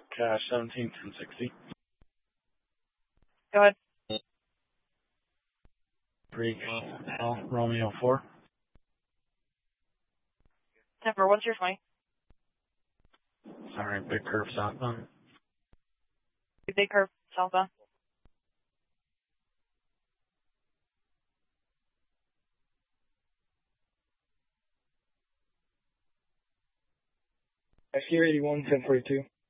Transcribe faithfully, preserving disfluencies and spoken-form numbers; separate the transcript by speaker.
Speaker 1: Cash seventeen ten sixty.
Speaker 2: Go ahead.
Speaker 1: Greek L Romeo four.
Speaker 2: Temper, what's your twenty?
Speaker 1: Sorry, big curve southbound.
Speaker 2: Big curve southbound.
Speaker 3: I C eighty-one ten forty-two.